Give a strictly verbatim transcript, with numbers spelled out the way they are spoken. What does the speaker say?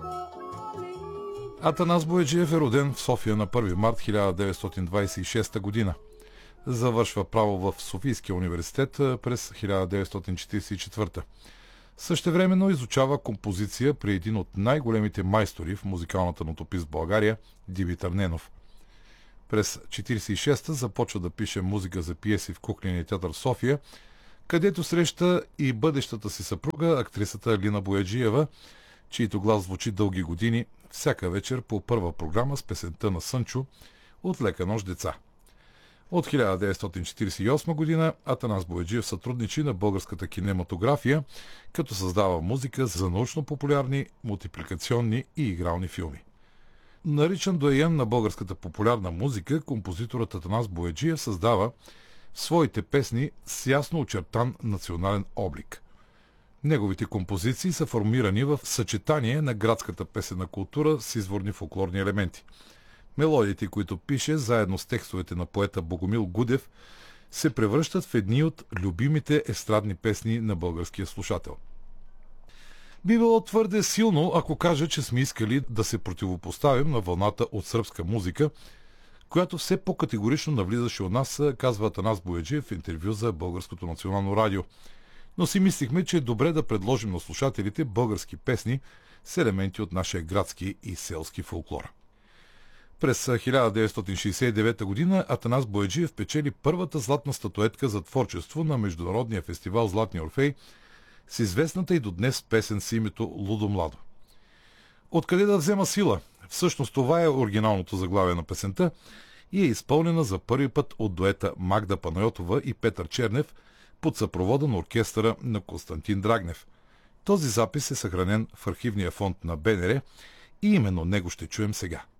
Атанас Бояджиев е роден в София на първи март хиляда деветстотин двадесет и шеста година. Завършва право в Софийския университет през хиляда деветстотин четиридесет и четвърта. Същевременно изучава композиция при един от най-големите майстори в музикалната нотопис в България – Димитър Ненов. През хиляда деветстотин четиридесет и шеста започва да пише музика за пиеси в Кукления театър в София, където среща и бъдещата си съпруга, актрисата Лина Бояджиева, чийто глас звучи дълги години всяка вечер по първа програма с песента на Сънчо от "Лека нощ, деца". От хиляда деветстотин четиридесет и осма година Атанас Бояджиев сътрудничи на българската кинематография, като създава музика за научно-популярни, мултипликационни и игрални филми. Наричан доайен на българската популярна музика, композиторът Атанас Бояджиев създава в своите песни с ясно очертан национален облик. Неговите композиции са формирани в съчетание на градската песенна култура с изворни фолклорни елементи. Мелодиите, които пише, заедно с текстовете на поета Богомил Гудев, се превръщат в едни от любимите естрадни песни на българския слушател. Би било твърде силно, ако кажа, че сме искали да се противопоставим на вълната от сръбска музика, която все по-категорично навлизаше у нас, казва Атанас Бояджиев в интервю за Българското национално радио. Но си мислихме, че е добре да предложим на слушателите български песни с елементи от нашия градски и селски фолклор. През хиляда деветстотин шейсет и девета година Атанас Бояджиев печели първата златна статуетка за творчество на Международния фестивал "Златния Орфей" с известната и до днес песен с името "Лудо младо". Откъде да взема сила? Всъщност това е оригиналното заглавие на песента и е изпълнена за първи път от дуета Магда Панайотова и Петър Чернев под съпровода на оркестъра на Константин Драгнев. Този запис е съхранен в архивния фонд на Б Н Р и именно него ще чуем сега.